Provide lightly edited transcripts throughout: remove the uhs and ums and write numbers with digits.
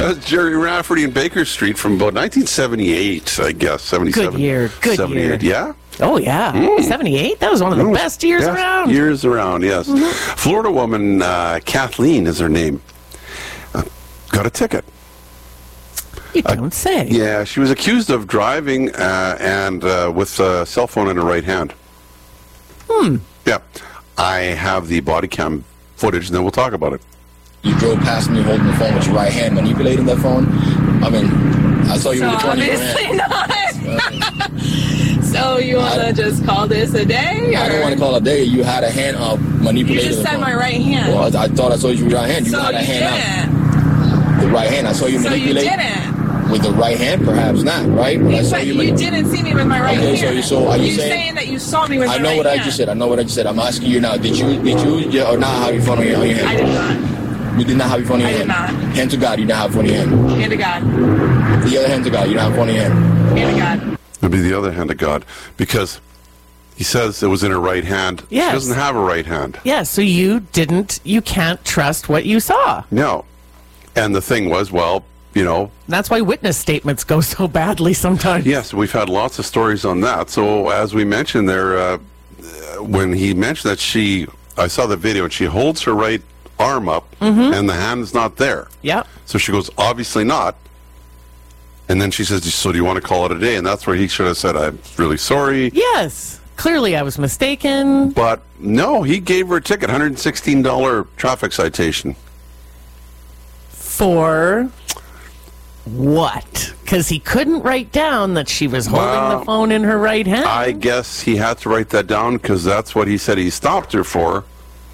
That's Jerry Rafferty and Baker Street from about 1978, I guess. 77. Good year. Good 78, year. yeah? Oh, yeah. 78? That was one of the best years around. Years around, yes. Florida woman, Kathleen is her name, got a ticket. You don't say. Yeah, she was accused of driving and with a cell phone in her right hand. Yeah. I have the body cam footage, and then we'll talk about it. You drove past me holding the phone with your right hand, manipulating that phone. I mean, I saw you with the phone in your hand. Obviously not. So you want to just call this a day? Or? I don't want to call it a day. You had a hand up manipulating You just the said phone. my right hand. Well, I thought I saw you with your right hand. You so had a you hand didn't. up. The right hand. I saw you So you manipulate. didn't. With the right hand, perhaps not, right? But I saw But you you didn't see me with my right hand. So are you You're saying saying that you saw me with my right hand? I know what I just said. I know what I just said. I'm asking you now. Did you or not have your phone on your hand? I did not. You did not have your phone in your hand? I did not. Hand to God, you didn't have your phone in your hand. Hand to God. The other hand to God, you don't have your phone in your hand. Hand to God. It'll be the other hand of God, because he says it was in her right hand. Yes. She doesn't have a right hand. Yeah, so you can't trust what you saw. No. And the thing was, well, you know. That's why witness statements go so badly sometimes. Yes, we've had lots of stories on that. So as we mentioned there, when he mentioned that I saw the video, and she holds her right arm up, and the hand is not there. Yep. So she goes, obviously not. And then she says, so do you want to call it a day? And that's where he should have said, I'm really sorry. Yes. Clearly I was mistaken. But no, he gave her a ticket, $116 traffic citation. For what? Because he couldn't write down that she was holding the phone in her right hand. I guess he had to write that down because that's what he said he stopped her for.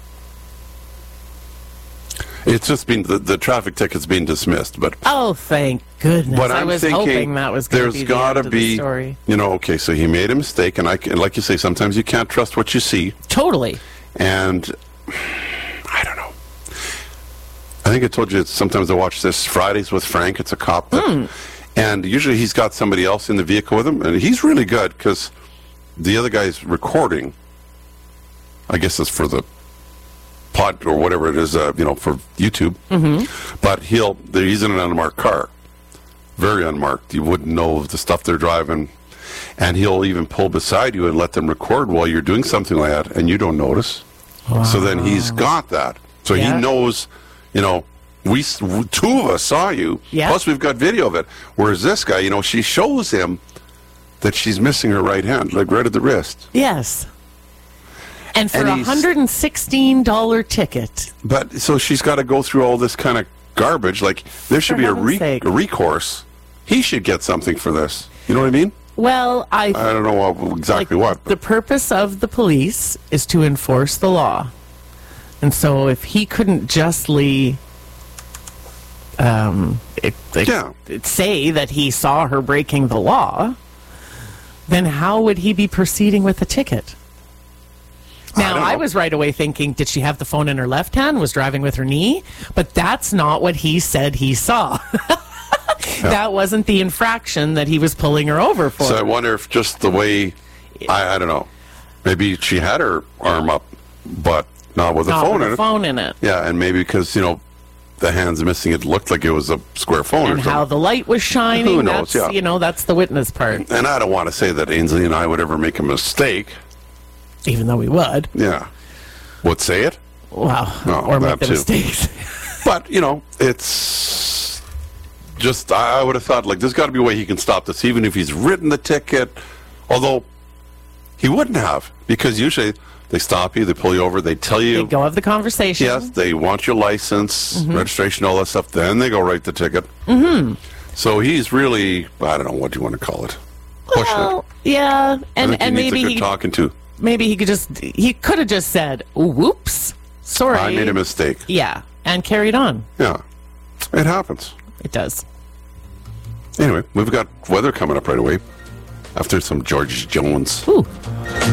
It's just been, the traffic ticket's been dismissed, but... Oh, thank goodness. But I I'm was thinking hoping that was going to be the end of the story. You know, okay, so he made a mistake, and like you say, sometimes you can't trust what you see. Totally. And I don't know. I think I told you sometimes I watch this Fridays with Frank. It's a cop. And usually he's got somebody else in the vehicle with him. And he's really good because the other guy's recording. I guess it's for the pod or whatever it is, for YouTube. But he's in an unmarked car. Very unmarked. You wouldn't know the stuff they're driving. And he'll even pull beside you and let them record while you're doing something like that. And you don't notice. Wow. So then he's got that. So he knows... we two of us saw you. Yeah. Plus, we've got video of it. Whereas this guy, she shows him that she's missing her right hand, like right at the wrist. Yes. And for a $116 ticket. But so she's got to go through all this kind of garbage. Like there should be a recourse. He should get something for this. You know what I mean? Well, I don't know exactly what. The purpose of the police is to enforce the law. And so if he couldn't justly say that he saw her breaking the law, then how would he be proceeding with the ticket? Now, I was right away thinking, did she have the phone in her left hand, was driving with her knee? But that's not what he said he saw. That wasn't the infraction that he was pulling her over for. So I wonder if just the way, I don't know, maybe she had her arm up, but... Not with a phone in it. Yeah, and maybe because, the hand's missing, it looked like it was a square phone or something. And how the light was shining. Who knows, that's the witness part. And I don't want to say that Ainsley and I would ever make a mistake. Even though we would. Yeah. Would say it? Well, or make the mistakes. But, it's just, I would have thought, there's got to be a way he can stop this, even if he's written the ticket. Although, he wouldn't have, because usually... They stop you, they pull you over, they tell you... They go have the conversation. Yes, they want your license, registration, all that stuff. Then they go write the ticket. So he's really, I don't know, what do you want to call it? Pushing it. Yeah, and maybe he... talking to. Maybe he could have just said, whoops, sorry. I made a mistake. Yeah, and carried on. Yeah, it happens. It does. Anyway, we've got weather coming up right away after some George Jones. Ooh.